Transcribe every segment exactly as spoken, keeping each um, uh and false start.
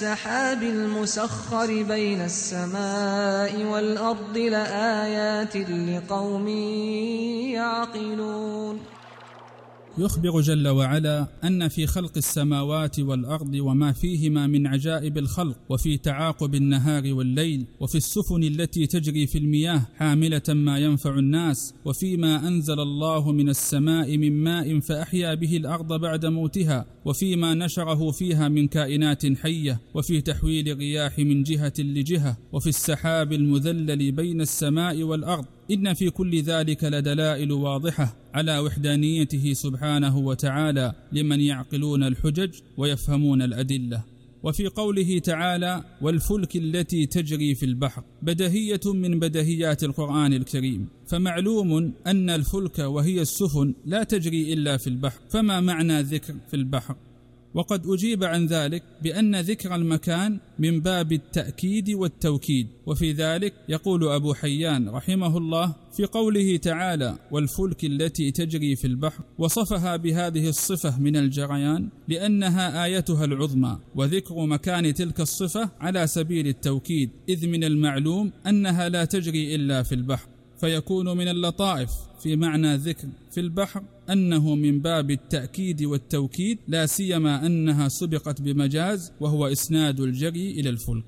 السحاب المسخر بين السماء والأرض لآيات لقوم يعقلون. يخبر جل وعلا أن في خلق السماوات والأرض وما فيهما من عجائب الخلق، وفي تعاقب النهار والليل، وفي السفن التي تجري في المياه حاملة ما ينفع الناس، وفيما أنزل الله من السماء من ماء فأحيا به الأرض بعد موتها، وفيما نشره فيها من كائنات حية، وفي تحويل الرياح من جهة لجهة، وفي السحاب المذلل بين السماء والأرض. إن في كل ذلك لدلائل واضحة على وحدانيته سبحانه وتعالى لمن يعقلون الحجج ويفهمون الأدلة. وفي قوله تعالى: والفلك التي تجري في البحر، بدهية من بدهيات القرآن الكريم، فمعلوم أن الفلك وهي السفن لا تجري إلا في البحر، فما معنى ذكر في البحر؟ وقد أجيب عن ذلك بأن ذكر المكان من باب التأكيد والتوكيد. وفي ذلك يقول أبو حيان رحمه الله في قوله تعالى: والفلك التي تجري في البحر، وصفها بهذه الصفة من الجريان لأنها آيتها العظمى، وذكر مكان تلك الصفة على سبيل التوكيد، إذ من المعلوم أنها لا تجري إلا في البحر، فيكون من اللطائف في معنى ذكر في البحر أنه من باب التأكيد والتوكيد، لا سيما أنها سبقت بمجاز وهو إسناد الجري إلى الفلك.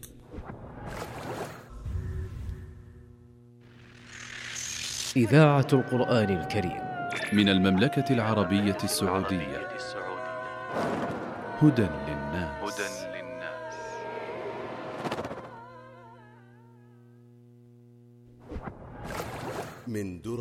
إذاعة القرآن الكريم من المملكة العربية السعودية. هدى للناس. من